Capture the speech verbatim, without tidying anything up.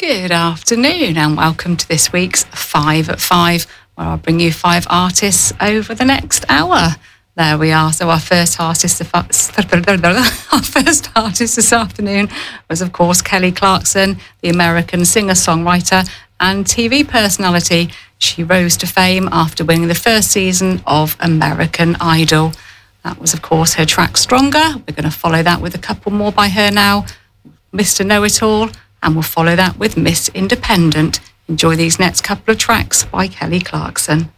Good afternoon and welcome to this week's Five at Five, where I'll bring you five artists over the next hour. There we are. So our first artist, our first artist this afternoon was, of course, Kelly Clarkson, the American singer-songwriter and T V personality. She rose to fame after winning the first season of American Idol. That was, of course, her track Stronger. We're going to follow that with a couple more by her now. Mister Know-It-All, and we'll follow that with Miss Independent. Enjoy these next couple of tracks by Kelly Clarkson.